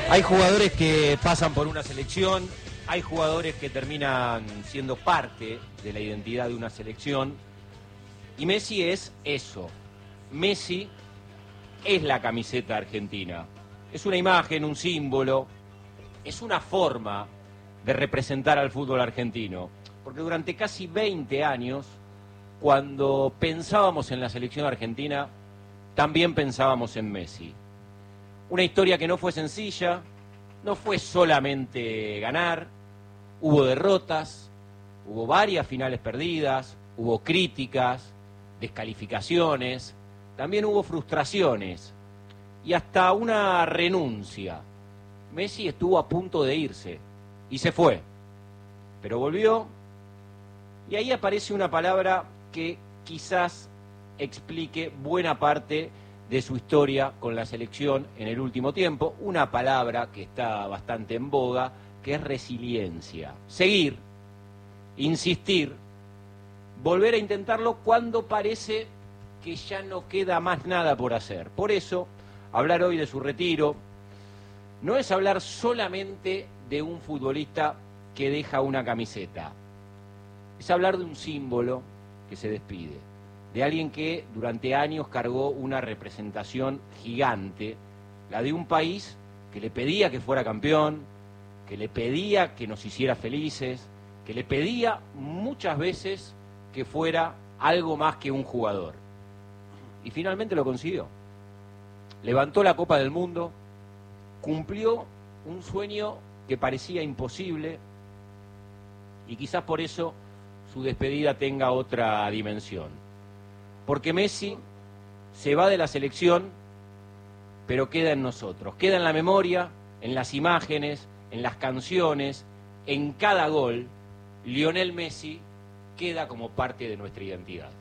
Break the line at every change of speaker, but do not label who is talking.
Hay jugadores que pasan por una selección, hay jugadores que terminan siendo parte de la identidad de una selección, y Messi es eso. Messi es la camiseta argentina. Es una imagen, un símbolo, es una forma de representar al fútbol argentino. Porque durante casi 20 años, cuando pensábamos en la selección argentina, también pensábamos en Messi. Una historia que no fue sencilla, no fue solamente ganar, hubo derrotas, hubo varias finales perdidas, hubo críticas, descalificaciones, también hubo frustraciones y hasta una renuncia. Messi estuvo a punto de irse y se fue, pero volvió, y ahí aparece una palabra que quizás explique buena parte de su historia con la selección en el último tiempo, una palabra que está bastante en boga, que es resiliencia. Seguir, insistir, volver a intentarlo cuando parece que ya no queda más nada por hacer. Por eso, hablar hoy de su retiro no es hablar solamente de un futbolista que deja una camiseta, es hablar de un símbolo que se despide, de alguien que durante años cargó una representación gigante, la de un país que le pedía que fuera campeón, que le pedía que nos hiciera felices, que le pedía muchas veces que fuera algo más que un jugador. Y finalmente lo consiguió. Levantó la Copa del Mundo, cumplió un sueño que parecía imposible, y quizás por eso su despedida tenga otra dimensión. Porque Messi se va de la selección, pero queda en nosotros, queda en la memoria, en las imágenes, en las canciones, en cada gol. Lionel Messi queda como parte de nuestra identidad.